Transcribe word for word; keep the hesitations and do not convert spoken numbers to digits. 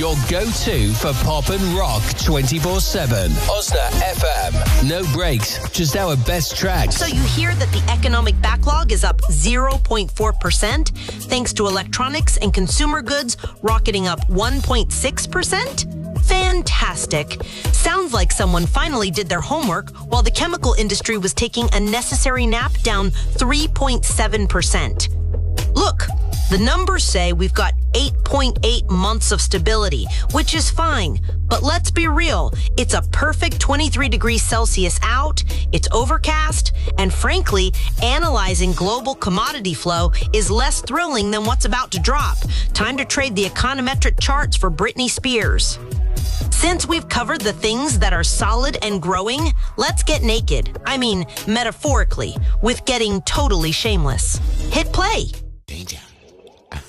your go-to for pop and rock twenty-four seven. Osna F M. No breaks, just our best tracks. So you hear that the economic backlog is up zero point four percent, thanks to electronics and consumer goods rocketing up one point six percent? Fantastic. Sounds like someone finally did their homework while the chemical industry was taking a necessary nap, down three point seven percent. Look, the numbers say we've got eight point eight months of stability, which is fine. But let's be real, it's a perfect twenty-three degrees Celsius out, it's overcast, and frankly, analyzing global commodity flow is less thrilling than what's about to drop. Time to trade the econometric charts for Britney Spears. Since we've covered the things that are solid and growing, let's get naked. I mean, metaphorically, with getting totally shameless. Hit play. Danger.